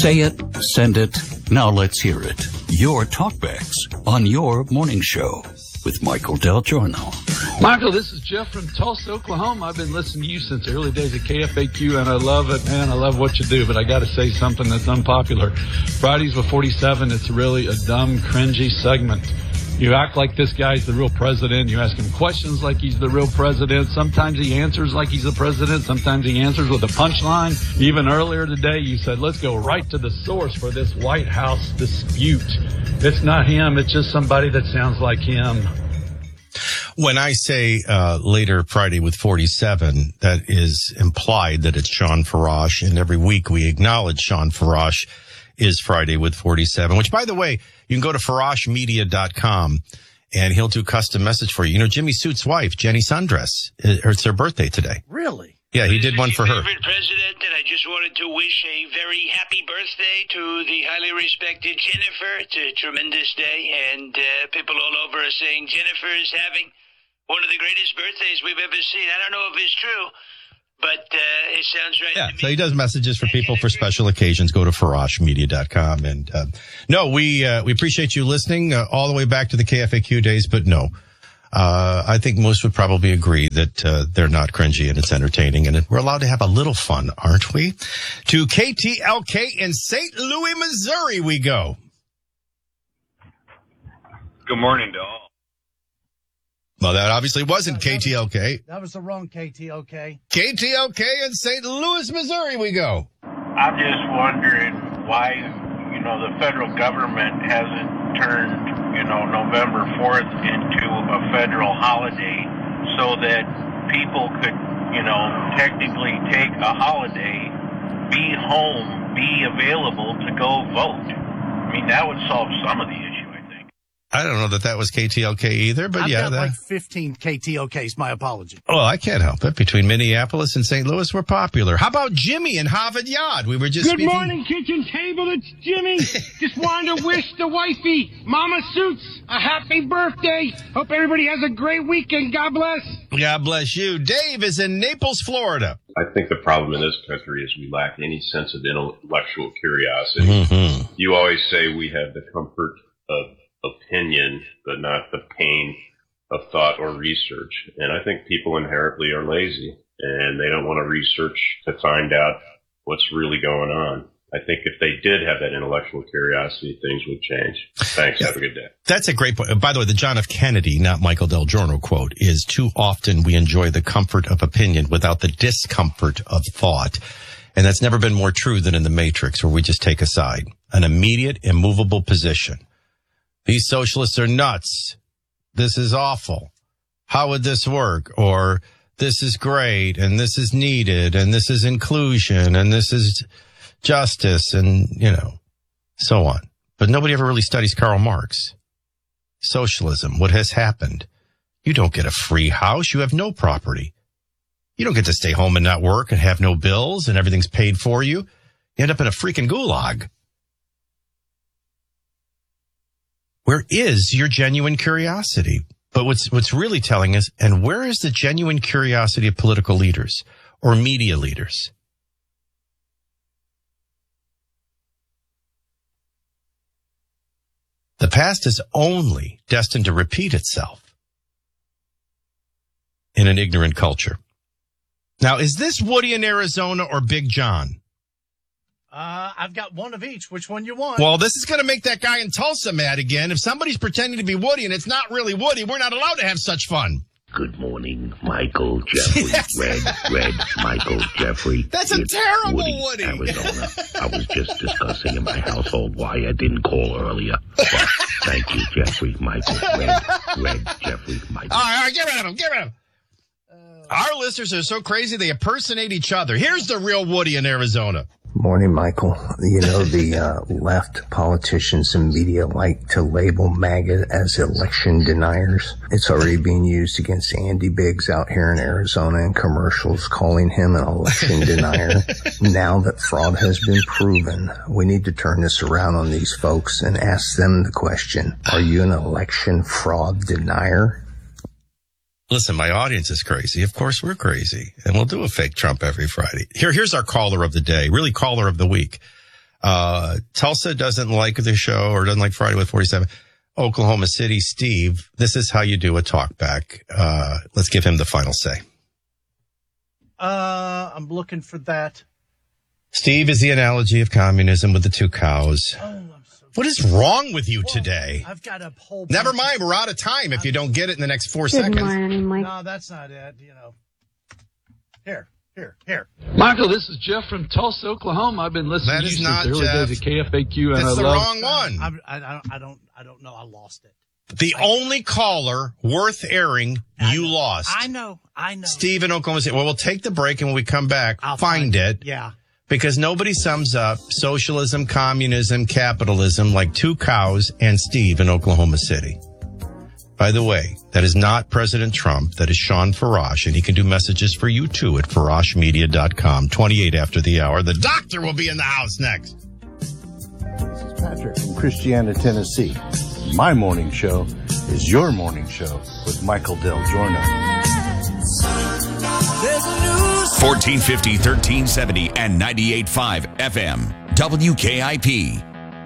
Say it, send it, now let's hear it. Your talkbacks on your morning show with Michael Del Giorno. Michael, this is Jeff from Tulsa, Oklahoma. I've been listening to you since the early days of KFAQ, and I love it, man. I love what you do, but I got to say something that's unpopular. Fridays with 47, it's really a dumb, cringy segment. You act like this guy's the real president. You ask him questions like he's the real president. Sometimes he answers like he's the president. Sometimes he answers with a punchline. Even earlier today, you said, let's go right to the source for this White House dispute. It's not him. It's just somebody that sounds like him. When I say later Friday with 47, that is implied that it's Sean Farash. And every week we acknowledge Sean Farash is Friday with 47, which, by the way, you can go to farashmedia.com and he'll do custom message for you. You know, Jimmy Suit's wife, Jenny Sundress, it's her birthday today. Really? Yeah, he did one for her. Favorite president, and I just wanted to wish a very happy birthday to the highly respected Jennifer. It's a tremendous day, and people all over are saying Jennifer is having one of the greatest birthdays we've ever seen. I don't know if it's true, but it sounds right to me. So he does messages for people for special occasions. Go to farashmedia.com. And no, we appreciate you listening all the way back to the KFAQ days, but no. I think most would probably agree that they're not cringy and it's entertaining, and we're allowed to have a little fun, aren't we? To KTLK in St. Louis, Missouri we go. Good morning to all. Well, that obviously wasn't KTLK. That was the wrong KTLK. KTLK in St. Louis, Missouri we go. I'm just wondering why, the federal government hasn't turned, November 4th into a federal holiday so that people could, technically take a holiday, be home, be available to go vote. I mean, that would solve some of the issue. I don't know that was KTLK either, but I've got that. like 15 KTLKs. My apology. Oh, I can't help it. Between Minneapolis and St. Louis, we're popular. How about Jimmy in Harvard Yard? We were just Good morning, kitchen table. It's Jimmy. Just wanted to wish the wifey, Mama Suits, a happy birthday. Hope everybody has a great weekend. God bless. God bless you. Dave is in Naples, Florida. I think the problem in this country is we lack any sense of intellectual curiosity. Mm-hmm. You always say we have the comfort of opinion, but not the pain of thought or research. And I think people inherently are lazy, and they don't want to research to find out what's really going on. I think if they did have that intellectual curiosity, things would change. Thanks. Have a good day. That's a great point. By the way, the John F. Kennedy, not Michael Del Giorno quote, is too often we enjoy the comfort of opinion without the discomfort of thought. And that's never been more true than in the Matrix, where we just take a side, an immediate, immovable position. These socialists are nuts. This is awful. How would this work? Or this is great, and this is needed, and this is inclusion, and this is justice, and, so on. But nobody ever really studies Karl Marx. Socialism, what has happened? You don't get a free house. You have no property. You don't get to stay home and not work and have no bills and everything's paid for you. You end up in a freaking gulag. Where is your genuine curiosity? But what's really telling us, and where is the genuine curiosity of political leaders or media leaders? The past is only destined to repeat itself in an ignorant culture. Now, is this Woody in Arizona or Big John? I've got one of each. Which one you want? Well, this is going to make that guy in Tulsa mad again. If somebody's pretending to be Woody and it's not really Woody, we're not allowed to have such fun. Good morning, Michael Jeffrey. Red, Michael Jeffrey. That's a terrible Woody, Arizona. I was just discussing in my household why I didn't call earlier. But thank you, Jeffrey, Michael, Red, Jeffrey, Michael. All right, get rid of him, get rid of him. Our listeners are so crazy they impersonate each other. Here's the real Woody in Arizona. Morning, Michael. The left politicians and media like to label MAGA as election deniers. It's already being used against Andy Biggs out here in Arizona in commercials, calling him an election denier. Now that fraud has been proven, we need to turn this around on these folks and ask them the question, are you an election fraud denier? Listen, my audience is crazy. Of course, we're crazy. And we'll do a fake Trump every Friday. Here's our caller of the day, really caller of the week. Tulsa doesn't like the show or doesn't like Friday with 47. Oklahoma City, Steve, this is how you do a talk back. Let's give him the final say. I'm looking for that. Steve is the analogy of communism with the two cows. What is wrong with you today? I've got a whole... Never mind, we're out of time if you don't get it in the next 4 seconds. Morning, Mike. No, that's not it, Here. Michael, this is Jeff from Tulsa, Oklahoma. I've been listening to you since the early days of KFAQ, and That's the I love... wrong one. I don't know. I lost it. The only caller worth airing, you lost. I know. Steve in Oklahoma City. Well, we'll take the break, and when we come back, I'll find it. Yeah. Because nobody sums up socialism, communism, capitalism like two cows and Steve in Oklahoma City. By the way, that is not President Trump. That is Sean Farash, and he can do messages for you, too, at farashmedia.com. 28 after the hour. The doctor will be in the house next. This is Patrick from Christiana, Tennessee. My morning show is your morning show with Michael Del Giorno. 1450, 1370, and 98.5 FM. WKIP.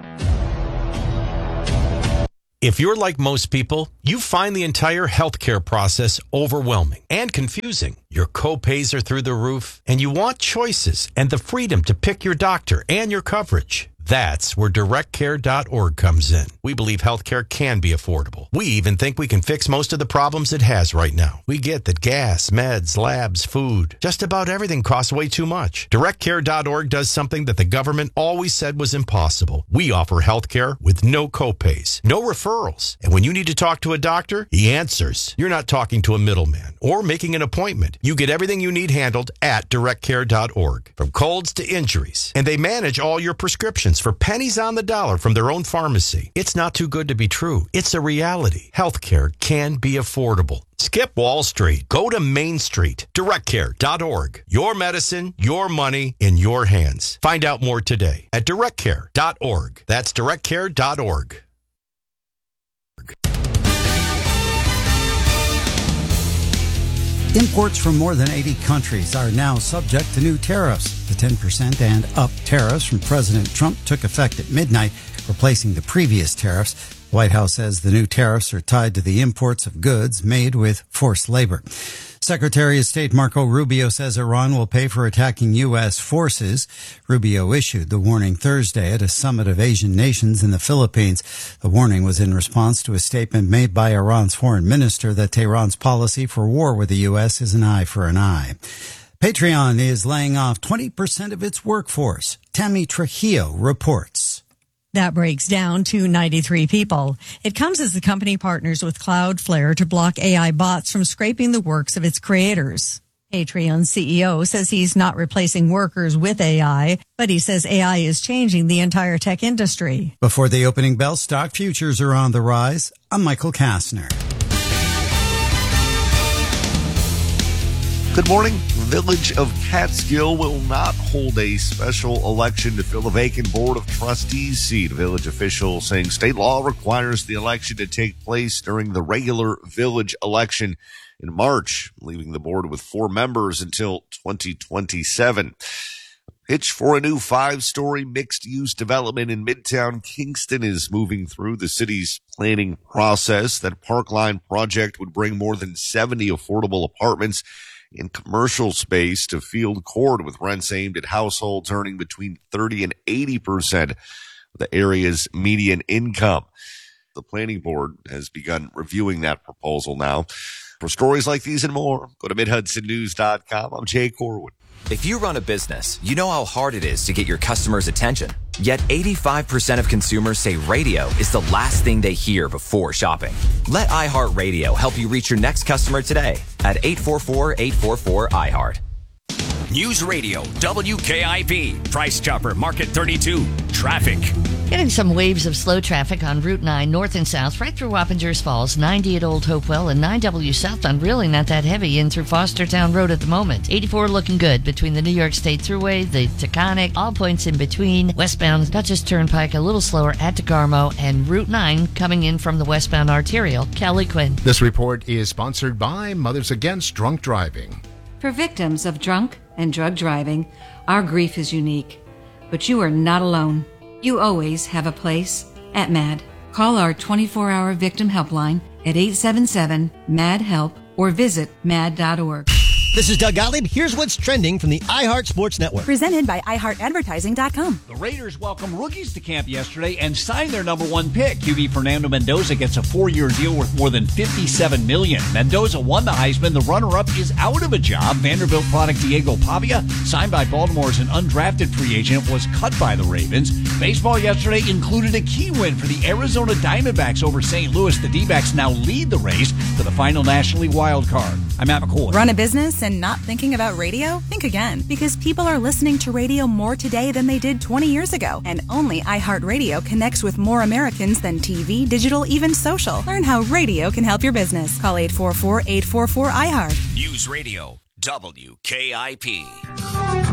If you're like most people, you find the entire healthcare process overwhelming and confusing. Your co-pays are through the roof, and you want choices and the freedom to pick your doctor and your coverage. That's where DirectCare.org comes in. We believe healthcare can be affordable. We even think we can fix most of the problems it has right now. We get that gas, meds, labs, food, just about everything costs way too much. DirectCare.org does something that the government always said was impossible. We offer healthcare with no copays, no referrals. And when you need to talk to a doctor, he answers. You're not talking to a middleman or making an appointment. You get everything you need handled at DirectCare.org, from colds to injuries. And they manage all your prescriptions for pennies on the dollar from their own pharmacy. It's not too good to be true. It's a reality. Healthcare can be affordable. Skip Wall Street. Go to Main Street. DirectCare.org. Your medicine, your money in your hands. Find out more today at DirectCare.org. That's DirectCare.org. Imports from more than 80 countries are now subject to new tariffs. The 10% and up tariffs from President Trump took effect at midnight, replacing the previous tariffs. The White House says the new tariffs are tied to the imports of goods made with forced labor. Secretary of State Marco Rubio says Iran will pay for attacking U.S. forces. Rubio issued the warning Thursday at a summit of Asian nations in the Philippines. The warning was in response to a statement made by Iran's foreign minister that Tehran's policy for war with the U.S. is an eye for an eye. Patreon is laying off 20% of its workforce. Tammy Trujillo reports. That breaks down to 93 people. It comes as the company partners with Cloudflare to block AI bots from scraping the works of its creators. Patreon's CEO says he's not replacing workers with AI, but he says AI is changing the entire tech industry. Before the opening bell, stock futures are on the rise. I'm Michael Kastner. Good morning. The village of Catskill will not hold a special election to fill a vacant Board of Trustees seat. Village officials saying state law requires the election to take place during the regular village election in March, leaving the board with 4 members until 2027. Pitch for a new 5-story mixed-use development in Midtown Kingston is moving through the city's planning process. That Parkline project would bring more than 70 affordable apartments in commercial space to Field Court, with rents aimed at households earning between 30 and 80% of the area's median income. The planning board has begun reviewing that proposal now. For stories like these and more, go to MidHudsonNews.com. I'm Jay Corwin. If you run a business, you know how hard it is to get your customers' attention. Yet 85% of consumers say radio is the last thing they hear before shopping. Let iHeartRadio help you reach your next customer today at 844-844-iHeart. News Radio, WKIP, Price Chopper, Market 32, traffic. Getting some waves of slow traffic on Route 9 north and south right through Wappingers Falls, 90 at Old Hopewell, and 9W southbound really not that heavy in through Fostertown Road at the moment. 84 looking good between the New York State Thruway, the Taconic, all points in between. Westbound Dutchess Turnpike a little slower at DeGarmo, and Route 9 coming in from the westbound arterial. Kelly Quinn. This report is sponsored by Mothers Against Drunk Driving. For victims of drunk and drug driving, our grief is unique. But you are not alone. You always have a place at MAD. Call our 24-hour victim helpline at 877-MAD-HELP or visit mad.org. This is Doug Gottlieb. Here's what's trending from the iHeart Sports Network. Presented by iHeartAdvertising.com. The Raiders welcome rookies to camp yesterday and signed their number one pick. QB Fernando Mendoza gets a 4-year deal worth more than $57 million. Mendoza won the Heisman. The runner-up is out of a job. Vanderbilt product Diego Pavia, signed by Baltimore as an undrafted free agent, was cut by the Ravens. Baseball yesterday included a key win for the Arizona Diamondbacks over St. Louis. The D-backs now lead the race for the final National League wild card. I'm Matt McCoy. Run a business and not thinking about radio? Think again, because people are listening to radio more today than they did 20 years ago. And only iHeartRadio connects with more Americans than TV, digital, even social. Learn how radio can help your business. Call 844-844-iHeart. News Radio WKIP.